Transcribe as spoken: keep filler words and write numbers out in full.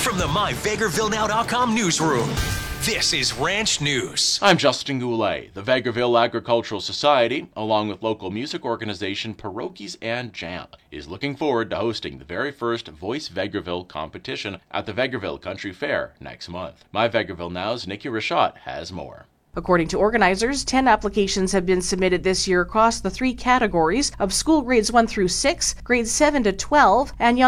From the my vegreville now dot com newsroom, this is Ranch News. I'm Justin Goulet. The Vegreville Agricultural Society, along with local music organization Pierogies and Jam, is looking forward to hosting the very first Voice Vegreville competition at the Vegreville Country Fair next month. My Vegreville Now's Nikki Rashad has more. According to organizers, ten applications have been submitted this year across the three categories of school grades one through six, grades seven to twelve, and young